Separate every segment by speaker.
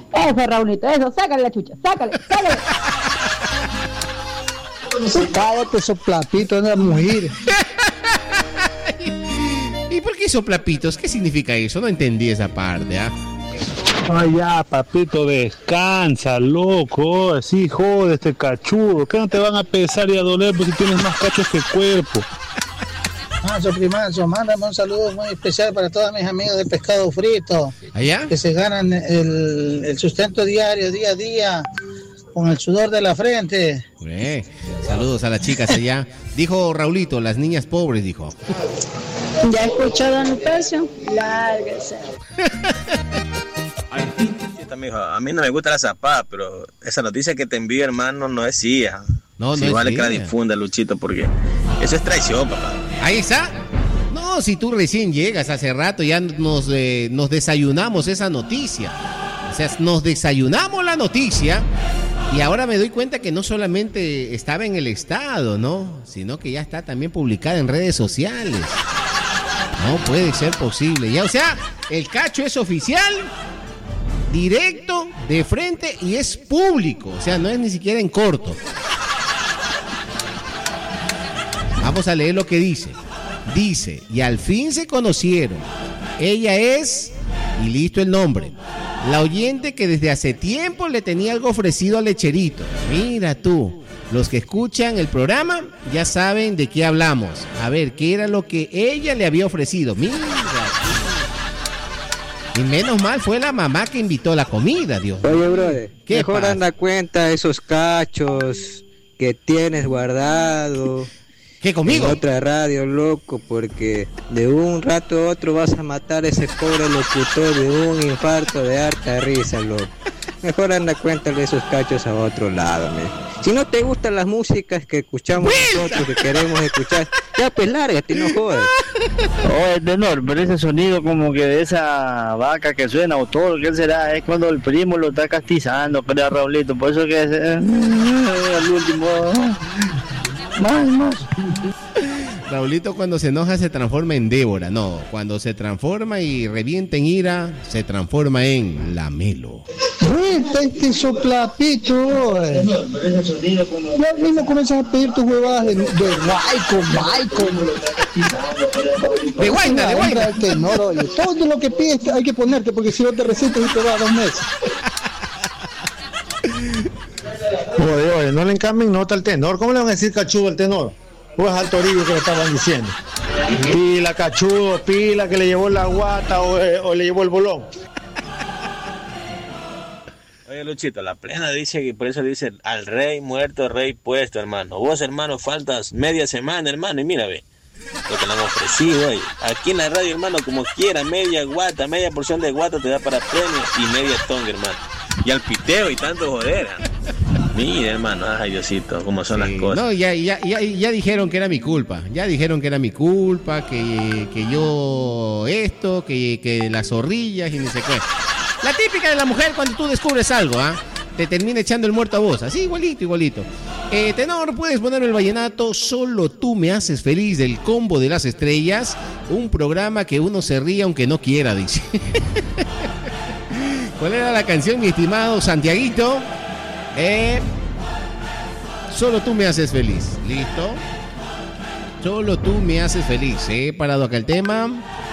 Speaker 1: Eso, Raulito, eso, sácale la chucha, sácale.
Speaker 2: Cállate, soplapito, anda mujer.
Speaker 3: ¿Y por qué soplapitos? ¿Qué significa eso? No entendí esa parte, ¿ah?
Speaker 2: Ay, ya, papito, descansa, loco. Así jode este cachudo. ¿Qué no te van a pesar y a doler porque tienes más cachos que cuerpo? Manso, primanso, mándame un saludo muy especial para todos mis amigos de Pescado Frito.
Speaker 3: ¿Allá?
Speaker 2: Que se ganan el sustento diario, día a día, con el sudor de la frente.
Speaker 3: Saludos a las chicas allá. Dijo Raulito, las niñas pobres, dijo.
Speaker 1: ¿Ya escuchó, don Lupercio? Lárguese.
Speaker 4: A mí no me gusta la zapada, pero esa noticia que te envío, hermano, no es CIA.
Speaker 3: No
Speaker 4: si
Speaker 3: es
Speaker 4: vale
Speaker 3: CIA.
Speaker 4: que la difunda, Luchito, porque eso es traición, papá.
Speaker 3: Ahí está. No, si tú recién llegas, hace rato ya nos desayunamos esa noticia. O sea, nos desayunamos la noticia y ahora me doy cuenta que no solamente estaba en el Estado, ¿no? Sino que ya está también publicada en redes sociales. No puede ser posible. Ya, o sea, el cacho es oficial, directo, de frente y es público. O sea, no es ni siquiera en corto. Vamos a leer lo que dice. Dice, y al fin se conocieron. Ella es, y listo el nombre, la oyente que desde hace tiempo le tenía algo ofrecido al lecherito. Mira tú, los que escuchan el programa ya saben de qué hablamos. A ver, ¿qué era lo que ella le había ofrecido? Mira. Y menos mal fue la mamá que invitó la comida, Dios.
Speaker 5: Oye, brother, mejor
Speaker 3: pasa?
Speaker 5: anda cuenta esos cachos que tienes guardado.
Speaker 3: ¿Qué, conmigo?
Speaker 5: En otra radio, loco, porque de un rato a otro vas a matar a ese pobre locutor de un infarto de harta risa, loco. Mejor anda cuéntale esos cachos a otro lado, man. Si no te gustan las músicas que escuchamos nosotros, que queremos escuchar, ya pues lárgate, no jodas.
Speaker 6: Oye, tenor, pero ese sonido como que de esa vaca que suena o todo lo que será, es cuando el primo lo está castizando, creo, Raulito, por eso que es el último. Más.
Speaker 3: Raulito cuando se enoja se transforma en Débora. No, cuando se transforma y revienta en ira, se transforma en Lamelo.
Speaker 2: Este soplapito. Ya mismo comienzas a pedir tus huevadas de Guayco.
Speaker 3: De Guayna.
Speaker 2: Tenor, oye. Todo lo que pides hay que ponerte, porque si no te recetas y te va 2 meses. Oye, no le encambien nota al tenor. ¿Cómo le van a decir cachudo al tenor? O es al torillo que le estaban diciendo. Pila, cachudo, pila, que le llevó la guata o le llevó el bolón.
Speaker 4: Oye, Luchito, la plena dice que por eso dice al rey muerto, rey puesto, hermano. Vos, hermano, faltas media semana, hermano, y mira, ve lo que le han ofrecido hoy. Aquí en la radio, hermano, como quiera, media guata, media porción de guata te da para premio y media tonga, hermano. Y al piteo y tanto joder. Mira, hermano, ay, Diosito, cómo son las cosas.
Speaker 3: No, ya dijeron que era mi culpa. Ya dijeron que era mi culpa, que yo esto, que las zorrillas y ni sé qué. La típica de la mujer cuando tú descubres algo, te termina echando el muerto a vos. Así, igualito. Tenor, puedes poner el vallenato Solo tú me haces feliz del Combo de las Estrellas. Un programa que uno se ríe aunque no quiera, dice. ¿Cuál era la canción, mi estimado Santiaguito? Solo tú me haces feliz. ¿Listo? Solo tú me haces feliz. He parado acá el tema.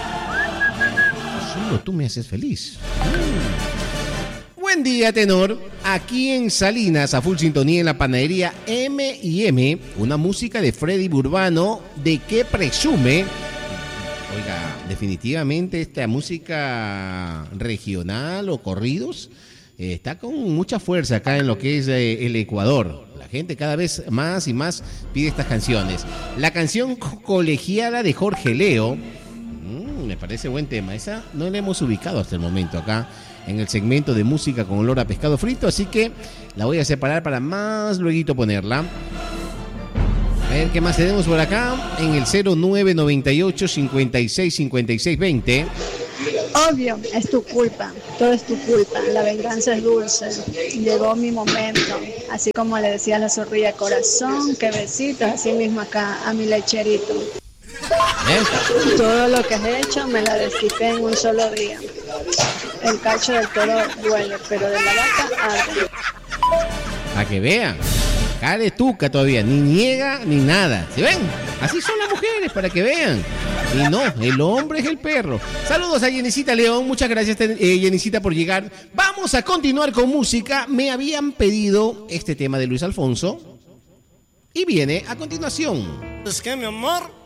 Speaker 3: Solo tú me haces feliz. Buen día, tenor. Aquí en Salinas, a full sintonía en la panadería M&M, una música de Freddy Burbano, ¿de qué presume? Oiga, definitivamente esta música regional o corridos está con mucha fuerza acá en lo que es el Ecuador. La gente cada vez más y más pide estas canciones. La canción colegiala de Jorge Leo, me parece buen tema. Esa no la hemos ubicado hasta el momento acá en el segmento de música con olor a pescado frito, así que la voy a separar para más luego ponerla. A ver qué más tenemos por acá en el 0998 56 56 20.
Speaker 1: Obvio, es tu culpa, todo es tu culpa, la venganza es dulce, llegó mi momento, así como le decía a la zorrilla corazón, que besitos, así mismo acá a mi lecherito. Todo lo que has hecho me la desquité en un solo día. el cacho del toro duele, pero de la vaca arde.
Speaker 3: Para que vean. Acá de tuca todavía, ni niega ni nada. ¿Se ven? Así son las mujeres, para que vean. Y no, el hombre es el perro. Saludos a Jenicita León, muchas gracias Jenicita por llegar. Vamos a continuar con música. Me habían pedido este tema de Luis Alfonso y viene a continuación.
Speaker 7: Es que mi amor